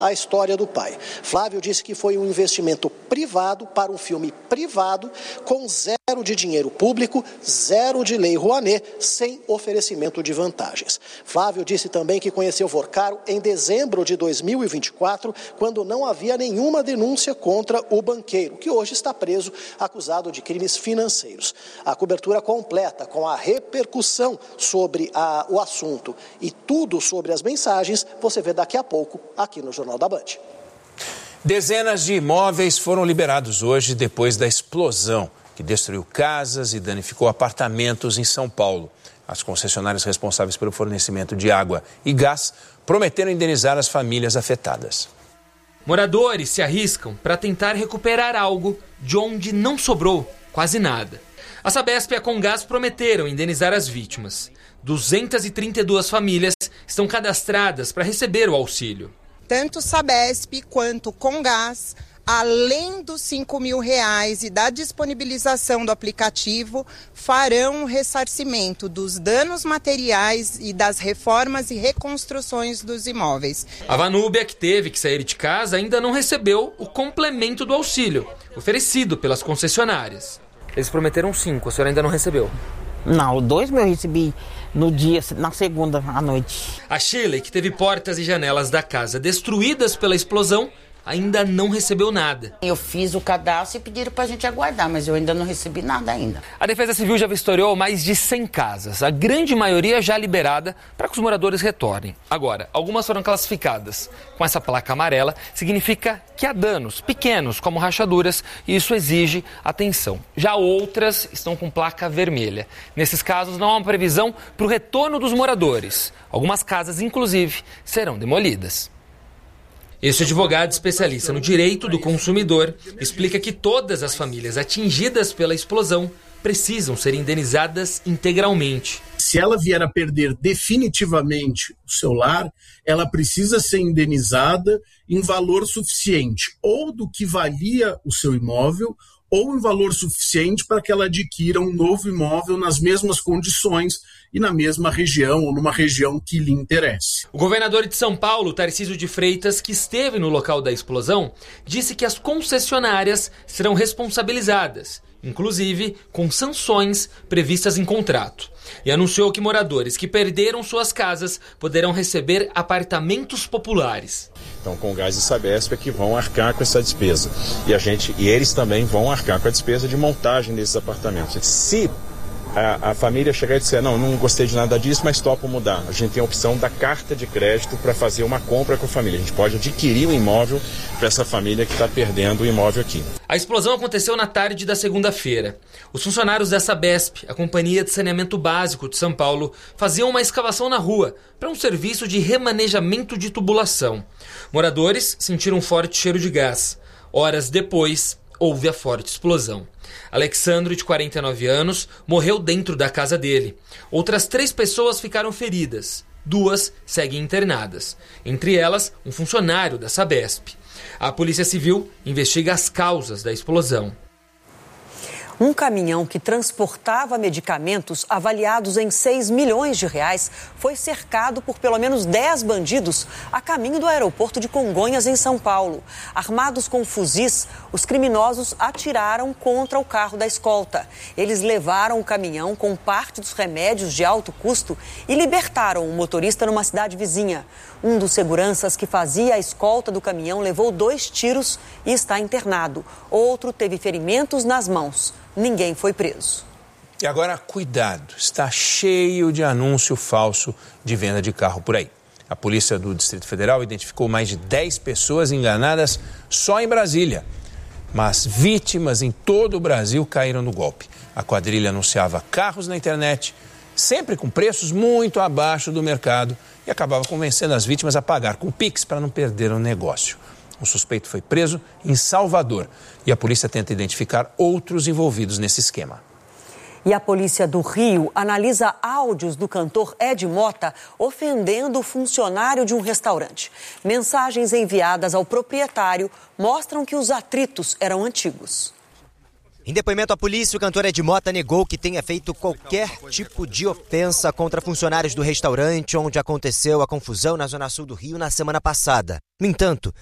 a história do pai. Flávio disse que foi um investimento privado para um filme privado, com zero de dinheiro público, zero de lei Rouanet, sem oferecimento de vantagens. Flávio disse também que conheceu Vorcaro em dezembro de 2024, quando não havia nenhuma denúncia contra o banqueiro, que hoje está preso, acusado de crimes financeiros. A cobertura completa, com a repercussão sobre o assunto e tudo sobre as mensagens, você vê daqui a pouco aqui no Jornal da Band. Dezenas de imóveis foram liberados hoje depois da explosão que destruiu casas e danificou apartamentos em São Paulo. As concessionárias responsáveis pelo fornecimento de água e gás prometeram indenizar as famílias afetadas. Moradores se arriscam para tentar recuperar algo de onde não sobrou quase nada. A Sabesp e a Comgás prometeram indenizar as vítimas. 232 famílias estão cadastradas para receber o auxílio. Tanto Sabesp quanto Comgás, além dos R$5.000 e da disponibilização do aplicativo, farão o ressarcimento dos danos materiais e das reformas e reconstruções dos imóveis. A Vanúbia, que teve que sair de casa, ainda não recebeu o complemento do auxílio, oferecido pelas concessionárias. Eles prometeram 5, a senhora ainda não recebeu? Não, 2 eu recebi no dia, na segunda à noite. A Shirley, que teve portas e janelas da casa destruídas pela explosão, ainda não recebeu nada. Eu fiz o cadastro e pediram pra gente aguardar, mas eu ainda não recebi nada ainda. A Defesa Civil já vistoriou mais de 100 casas, a grande maioria já liberada para que os moradores retornem. Agora, algumas foram classificadas com essa placa amarela, significa que há danos pequenos, como rachaduras, e isso exige atenção. Já outras estão com placa vermelha. Nesses casos, não há uma previsão para o retorno dos moradores. Algumas casas, inclusive, serão demolidas. Este advogado especialista no direito do consumidor explica que todas as famílias atingidas pela explosão precisam ser indenizadas integralmente. Se ela vier a perder definitivamente o seu lar, ela precisa ser indenizada em valor suficiente, ou do que valia o seu imóvel, ou em valor suficiente para que ela adquira um novo imóvel nas mesmas condições e na mesma região ou numa região que lhe interesse. O governador de São Paulo, Tarcísio de Freitas, que esteve no local da explosão, disse que as concessionárias serão responsabilizadas, inclusive com sanções previstas em contrato. E anunciou que moradores que perderam suas casas poderão receber apartamentos populares. Então, Comgás e Sabesp é que vão arcar com essa despesa. E eles também vão arcar com a despesa de montagem desses apartamentos. Se a família chegar e disser, não gostei de nada disso, mas topo mudar, a gente tem a opção da carta de crédito para fazer uma compra com a família. A gente pode adquirir um imóvel para essa família que está perdendo o imóvel aqui. A explosão aconteceu na tarde da segunda-feira. Os funcionários da Sabesp, a Companhia de Saneamento Básico de São Paulo, faziam uma escavação na rua para um serviço de remanejamento de tubulação. Moradores sentiram um forte cheiro de gás. Horas depois, houve a forte explosão. Alexandro, de 49 anos, morreu dentro da casa dele. Outras 3 pessoas ficaram feridas. 2 seguem internadas. Entre elas, um funcionário da Sabesp. A Polícia Civil investiga as causas da explosão. Um caminhão que transportava medicamentos avaliados em R$6 milhões foi cercado por pelo menos 10 bandidos a caminho do aeroporto de Congonhas, em São Paulo. Armados com fuzis, os criminosos atiraram contra o carro da escolta. Eles levaram o caminhão com parte dos remédios de alto custo e libertaram o motorista numa cidade vizinha. Um dos seguranças que fazia a escolta do caminhão levou 2 tiros e está internado. Outro teve ferimentos nas mãos. Ninguém foi preso. E agora, cuidado, está cheio de anúncio falso de venda de carro por aí. A Polícia do Distrito Federal identificou mais de 10 pessoas enganadas só em Brasília. Mas vítimas em todo o Brasil caíram no golpe. A quadrilha anunciava carros na internet, sempre com preços muito abaixo do mercado, e acabava convencendo as vítimas a pagar com Pix para não perder o negócio. O suspeito foi preso em Salvador e a polícia tenta identificar outros envolvidos nesse esquema. E a polícia do Rio analisa áudios do cantor Ed Mota ofendendo o funcionário de um restaurante. Mensagens enviadas ao proprietário mostram que os atritos eram antigos. Em depoimento à polícia, o cantor Ed Mota negou que tenha feito qualquer tipo de ofensa contra funcionários do restaurante onde aconteceu a confusão na Zona Sul do Rio na semana passada. No entanto,